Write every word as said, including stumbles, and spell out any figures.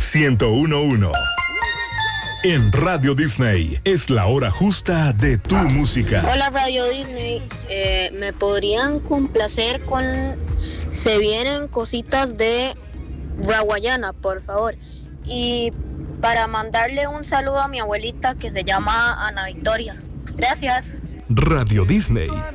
ciento uno punto uno. En Radio Disney es la hora justa de tu música. Hola Radio Disney, eh, ¿me podrían complacer con Se Vienen Cositas de Raguayana, por favor? Y para mandarle un saludo a mi abuelita que se llama Ana Victoria. Gracias. Radio Disney,